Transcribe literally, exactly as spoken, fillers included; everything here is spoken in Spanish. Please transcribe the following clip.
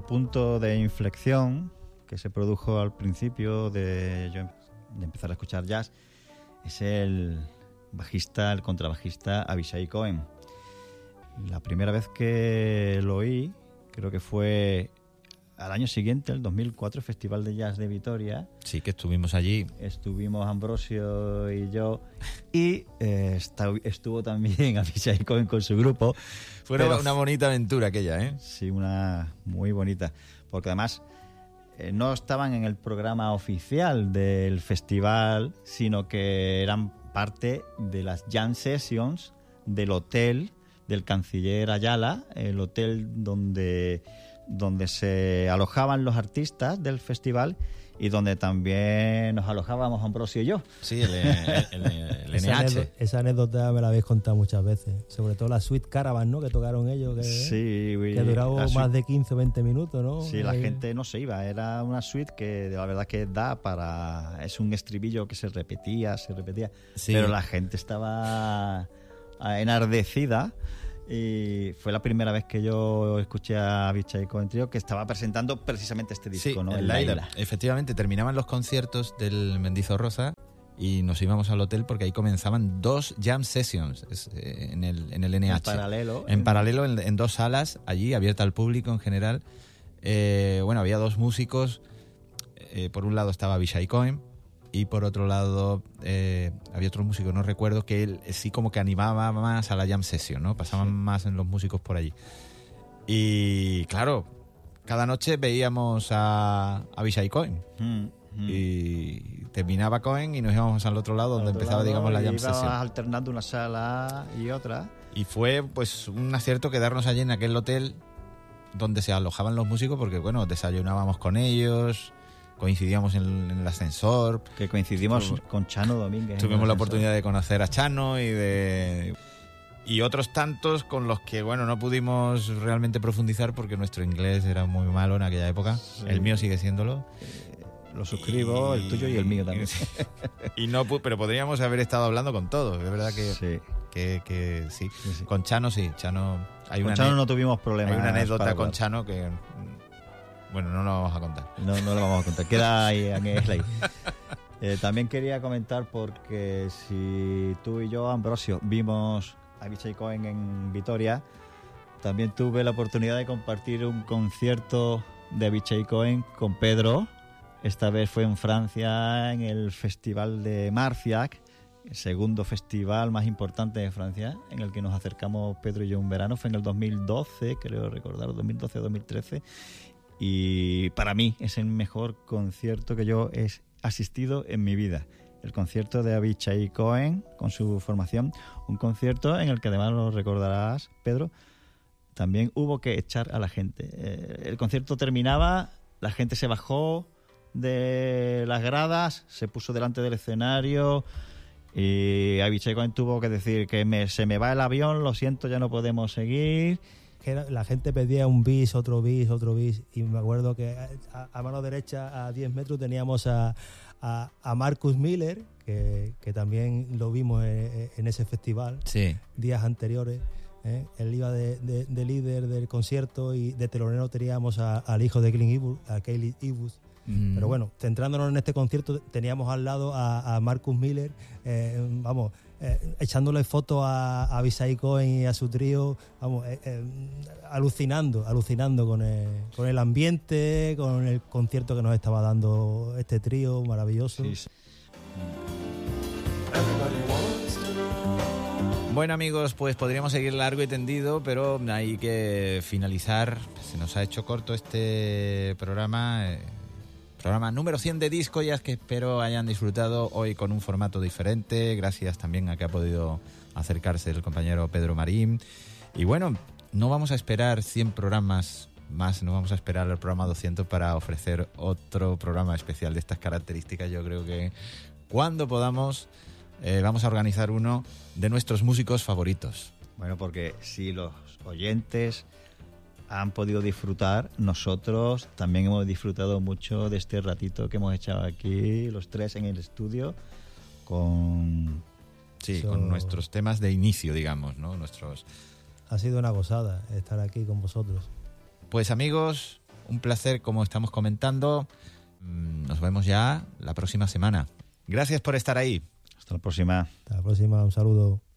único punto de inflexión que se produjo al principio de, yo, de empezar a escuchar jazz es el bajista, el contrabajista Avishai Cohen. La primera vez que lo oí, creo que fue al año siguiente, el dos mil cuatro, Festival de Jazz de Vitoria. Sí, que estuvimos allí. Estuvimos Ambrosio y yo. Y eh, estuvo también Avishai Cohen con su grupo. Fue Pero, una bonita aventura aquella, ¿eh? Sí, una muy bonita. Porque además eh, no estaban en el programa oficial del festival, sino que eran parte de las Jam Sessions del hotel del Canciller Ayala, el hotel donde... donde se alojaban los artistas del festival y donde también nos alojábamos Ambrosio y yo. Sí, el, el, el, el esa N H. Anécdota, esa anécdota me la habéis contado muchas veces, sobre todo la Suite Caravan, ¿no?, que tocaron ellos, que, sí, que duraba más suite, de quince o veinte minutos, ¿no? Sí, la eh, gente no se iba, era una suite que la verdad que da para... es un estribillo que se repetía, se repetía, sí. Pero la gente estaba enardecida. Y fue la primera vez que yo escuché a Avishai Cohen Trio, que estaba presentando precisamente este disco, sí, ¿no? El Laila. Efectivamente, terminaban los conciertos del Mendizorroza y nos íbamos al hotel porque ahí comenzaban dos jam sessions en el, en el N H. En paralelo. En, en paralelo, en, en dos salas, allí, abierta al público en general. Eh, bueno, había dos músicos. Eh, por un lado estaba Avishai Cohen, y por otro lado eh, había otro músico, no recuerdo, que él sí como que animaba más a la jam session, ¿no? Pasaban sí. más en los músicos por allí. Y claro, cada noche veíamos a, a Avishai Cohen. Mm, mm. Y terminaba Cohen y nos íbamos al otro lado, donde otro empezaba, lado, digamos, la jam session. Alternando una sala y otra. Y fue pues un acierto quedarnos allí en aquel hotel donde se alojaban los músicos, porque bueno, desayunábamos con ellos, coincidíamos en, en el ascensor. Que coincidimos Tuvo, con Chano Domínguez. Tuvimos la oportunidad de conocer a Chano y de y otros tantos con los que, bueno, no pudimos realmente profundizar porque nuestro inglés era muy malo en aquella época. Sí. El mío sigue siéndolo. Eh, lo suscribo, y, el tuyo y el mío también. Y no, pero podríamos haber estado hablando con todos. De verdad que sí. Que, que sí. Sí, sí. Con Chano sí. Chano, hay con una Chano no tuvimos problemas. Hay una anécdota con Chano que... Bueno, no lo vamos a contar. No, no lo vamos a contar. Queda ahí en el slide. Eh, también quería comentar, porque si tú y yo, Ambrosio, vimos a Avishai Cohen en Vitoria, también tuve la oportunidad de compartir un concierto de Avishai Cohen con Pedro. Esta vez fue en Francia, en el Festival de Marciac, el segundo festival más importante de Francia, en el que nos acercamos Pedro y yo un verano. Fue en el dos mil doce, creo recordar, dos mil doce o dos mil trece. Y para mí es el mejor concierto que yo he asistido en mi vida. El concierto de Avishai Cohen con su formación. Un concierto en el que, además lo recordarás, Pedro, también hubo que echar a la gente. Eh, el concierto terminaba, la gente se bajó de las gradas, se puso delante del escenario y Avishai Cohen tuvo que decir que me, se me va el avión, lo siento, ya no podemos seguir. Que la gente pedía un bis, otro bis, otro bis, y me acuerdo que a, a mano derecha, a diez metros, teníamos a, a, a Marcus Miller, que, que también lo vimos en, en ese festival, sí. días anteriores. ¿eh? Él iba de, de, de líder del concierto, y de telonero teníamos a, al hijo de Clint Eastwood, a Kyle Eastwood. Mm. Pero bueno, centrándonos en este concierto, teníamos al lado a, a Marcus Miller, eh, vamos, eh, echándole fotos a, a Avishai Cohen y a su trío, vamos, eh, eh, alucinando, alucinando con el, con el ambiente, con el concierto que nos estaba dando este trío maravilloso. Sí, sí. Bueno, amigos, pues podríamos seguir largo y tendido, pero hay que finalizar. Se nos ha hecho corto este programa. Eh, Programa número cien de Disco Jazz, que espero hayan disfrutado hoy con un formato diferente. Gracias también a que ha podido acercarse el compañero Pedro Marín. Y bueno, no vamos a esperar cien programas más, no vamos a esperar el programa doscientos para ofrecer otro programa especial de estas características. Yo creo que cuando podamos eh, vamos a organizar uno de nuestros músicos favoritos. Bueno, porque si los oyentes han podido disfrutar, nosotros también hemos disfrutado mucho de este ratito que hemos echado aquí, los tres en el estudio, con... Sí, so... con nuestros temas de inicio, digamos, ¿no? Nuestros... Ha sido una gozada estar aquí con vosotros. Pues amigos, un placer, como estamos comentando. Nos vemos ya la próxima semana. Gracias por estar ahí. Hasta la próxima. Hasta la próxima, un saludo.